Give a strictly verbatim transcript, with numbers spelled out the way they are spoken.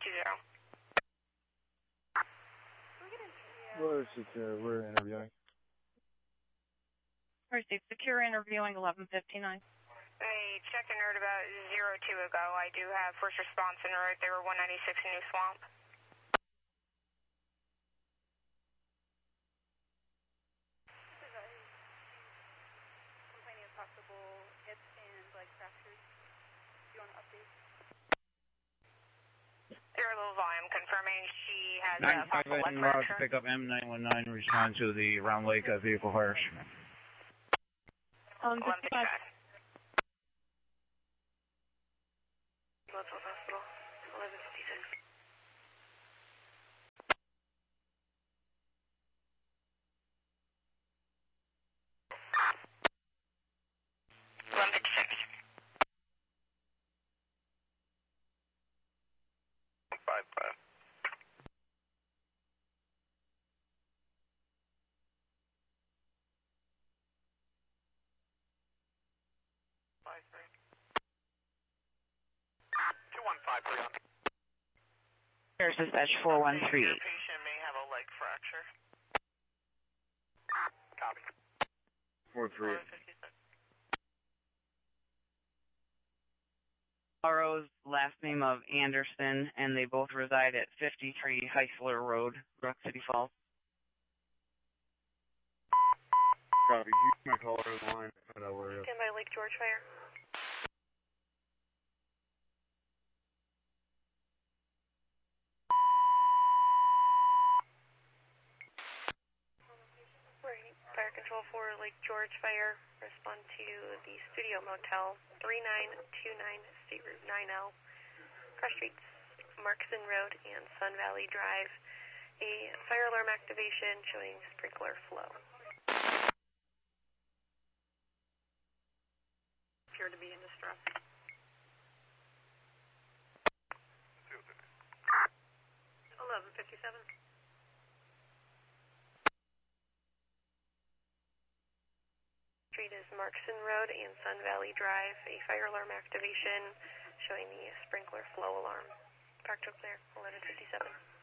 two zero. We're secure. We're interviewing. Received secure interviewing eleven fifty-nine. I checked and heard about zero two ago. I do have first response en route. They were one ninety-six New Swamp. Complaining of possible hip and leg fractures. Do you want to update? Zero low volume confirming she has a nine five possible leg en route to fracture. pick up M nine one nine, respond to the Round Lake uh, vehicle fires. eleven eleven fifty-five. fifty-five. Local Hospital, eleven fifty-six. eleven fifty-six. Five five. Five three. Two one five three on. Here's dispatch four one three Your eight. patient may have a leg fracture. Copy. Four three. eleven fifty-six. Laro's last name of Anderson, and they both reside at fifty-three Heisler Road, Rock City Falls. Copy. He's my caller on the line. Find out where he is. Stand by Lake George fire. Fire control for Lake George fire. Respond to the Studio Motel, three nine two nine State Route nine L, cross streets Markson Road and Sun Valley Drive. A fire alarm activation showing sprinkler flow. Appear to be in distress. eleven fifty-seven. Street is Markson Road and Sun Valley Drive. A fire alarm activation showing the sprinkler flow alarm. Park to clear, eleven fifty-seven.